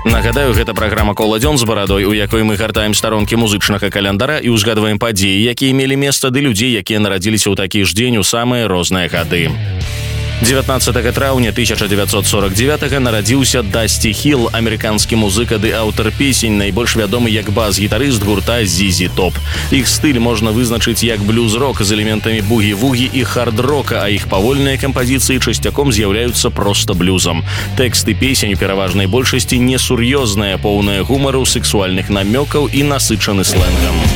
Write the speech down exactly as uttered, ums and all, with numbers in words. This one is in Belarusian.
Нагадаю, гэта праграма «Кола дзён з барадой», у якой мы гартаем старонкі музычнага календара і ўзгадваем падзеі, якія мелі месца, ды людзей, якія нарадзіліся ў такі ж дзень у самыя розныя гады. дзевятнаццатага траўня тысяча дзевяцьсот сорок девятага нарадзіўся Дасці Хіл, амерыканскі музыка ды аўтар песень, найбольш вядомы як бас-гітарыст гурта зі зі Топ. Іх стыль можна вызначыць як блюз-рок з элементамі бугі-вугі і хард-рока, а іх павольныя кампазіцыі часцяком з'яўляюцца проста блюзам. Тэксты песень у пераважнай большасці несур'ёзныя, поўныя гумару, сексуальных намёкаў і насычаны слэнгам.